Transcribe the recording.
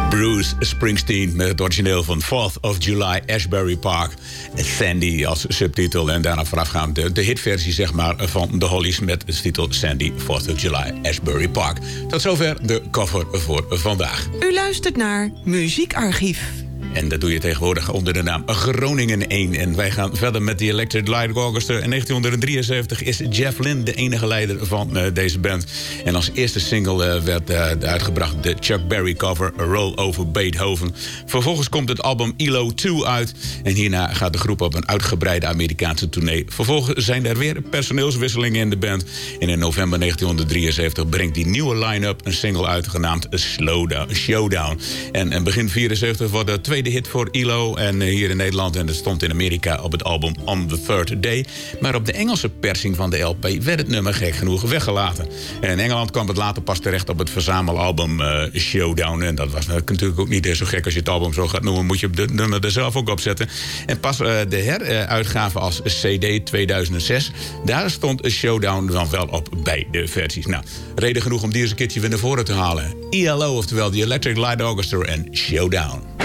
Bruce Springsteen met het origineel van 4th of July, Ashbury Park. Sandy als subtitel en daarna voorafgaand de hitversie zeg maar, van de Hollies met de titel Sandy, 4th of July, Ashbury Park. Tot zover de cover voor vandaag. U luistert naar Muziekarchief. En dat doe je tegenwoordig onder de naam Groningen 1. En wij gaan verder met de Electric Light Orchestra. In 1973 is Jeff Lynne de enige leider van deze band. En als eerste single werd uitgebracht de Chuck Berry cover Roll Over Beethoven. Vervolgens komt het album ELO 2 uit. En hierna gaat de groep op een uitgebreide Amerikaanse tournee. Vervolgens zijn er weer personeelswisselingen in de band. En in november 1973 brengt die nieuwe line-up een single uit genaamd Showdown. En begin 74 wordt de tweede hit voor ELO en hier in Nederland. En dat stond in Amerika op het album On the Third Day. Maar op de Engelse persing van de LP werd het nummer gek genoeg weggelaten. En in Engeland kwam het later pas terecht op het verzamelalbum Showdown. En dat was natuurlijk ook niet zo gek als je het album zo gaat noemen. Moet je het nummer er zelf ook op zetten. En pas de heruitgave als CD 2006. Daar stond Showdown dan wel op beide versies. Nou, reden genoeg om die eens een keertje weer naar voren te halen. ELO, oftewel de Electric Light Orchestra en Showdown.